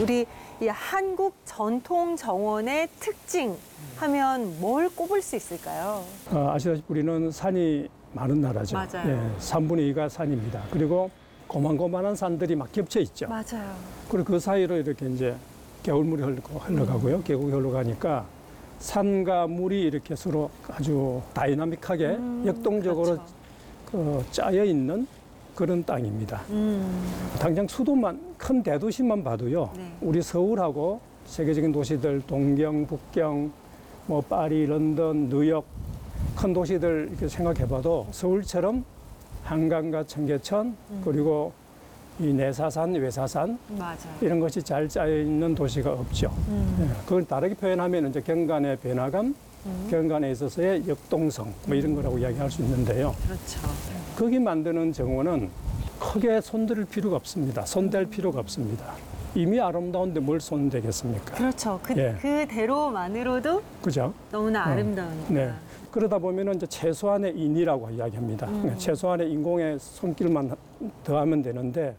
우리 이 한국 전통 정원의 특징 하면 뭘 꼽을 수 있을까요? 아시다시피 우리는 산이 많은 나라죠. 맞아요. 예, 3분의 2가 산입니다. 그리고 고만고만한 산들이 막 겹쳐 있죠. 맞아요. 그리고 그 사이로 이렇게 이제 겨울물이 흘러가고요. 계곡이 흘러가니까 산과 물이 이렇게 서로 아주 다이나믹하게 역동적으로 그렇죠. 짜여 있는 그런 땅입니다. 당장 수도만, 큰 대도시만 봐도요. 네. 우리 서울하고 세계적인 도시들, 동경, 북경, 뭐 파리, 런던, 뉴욕 큰 도시들 이렇게 생각해봐도 서울처럼 한강과 청계천 그리고 이 내사산, 외사산 맞아요. 이런 것이 잘 짜여 있는 도시가 없죠. 예, 그걸 다르게 표현하면 이제 경관의 변화감, 경관에 있어서의 역동성 뭐 이런 거라고 이야기할 수 있는데요. 그렇죠. 거기 만드는 정원은 크게 손댈 필요가 없습니다. 손댈 필요가 없습니다. 이미 아름다운데 뭘 손대겠습니까? 그렇죠. 예. 그대로만으로도 그죠? 너무나 아름다우니까. 네. 그러다 보면은 이제 최소한의 인이라고 이야기합니다. 그러니까 최소한의 인공의 손길만 더하면 되는데.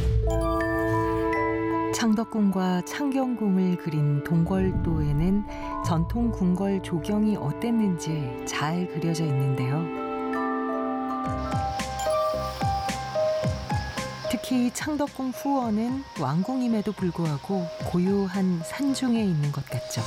창덕궁과 창경궁을 그린 동궐도에는 전통 궁궐 조경이 어땠는지 잘 그려져 있는데요. 특히 창덕궁 후원은 왕궁임에도 불구하고 고요한 산중에 있는 것 같죠.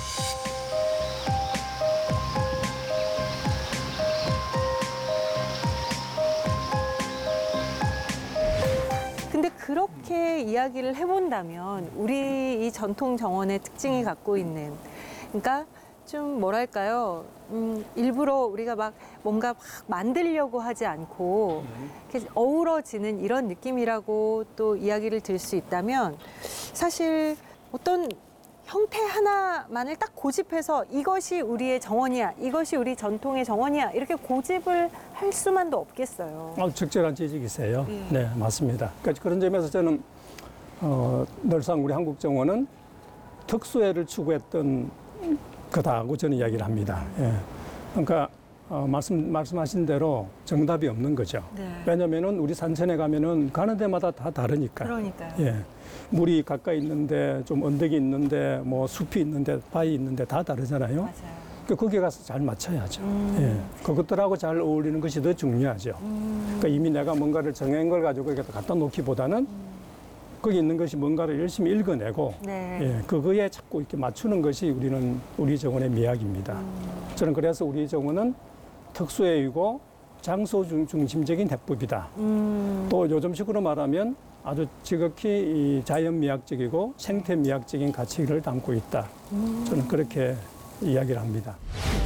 근데 그렇게 이야기를 해본다면 우리 이 전통 정원의 특징이 갖고 있는, 그러니까 좀 뭐랄까요, 일부러 우리가 막 뭔가 막 만들려고 하지 않고 이렇게 어우러지는 이런 느낌이라고 또 이야기를 들 수 있다면, 사실 어떤 형태 하나만을 딱 고집해서 이것이 우리의 정원이야, 이것이 우리 전통의 정원이야, 이렇게 고집을 할 수만도 없겠어요. 적절한 지적이세요. 네, 맞습니다. 그러니까 그런 점에서 저는 늘상 우리 한국 정원은 특수애를 추구했던 거다고 저는 이야기를 합니다. 예. 그러니까 말씀하신 대로 정답이 없는 거죠. 네. 왜냐면은 우리 산천에 가면은 가는 데마다 다 다르니까. 그러니까요. 예. 물이 가까이 있는데 좀 언덕이 있는데 뭐 숲이 있는데 바위 있는데 다 다르잖아요. 맞아요. 그러니까 거기에 가서 잘 맞춰야죠. 예. 그것들하고 잘 어울리는 것이 더 중요하죠. 그러니까 이미 내가 뭔가를 정한 걸 가지고 이렇게 갖다 놓기보다는 거기 있는 것이 뭔가를 열심히 읽어내고 네. 예, 그거에 자꾸 이렇게 맞추는 것이 우리 정원의 미학입니다. 저는 그래서 우리 정원은 특수애이고 장소 중심적인 해법이다. 또 요즘식으로 말하면 아주 지극히 이 자연미학적이고 생태미학적인 가치를 담고 있다. 저는 그렇게 이야기를 합니다.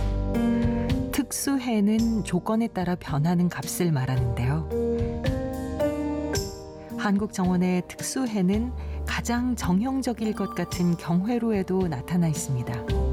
특수해는 조건에 따라 변하는 값을 말하는데요. 한국 정원의 특수해는 가장 정형적일 것 같은 경회로에도 나타나 있습니다.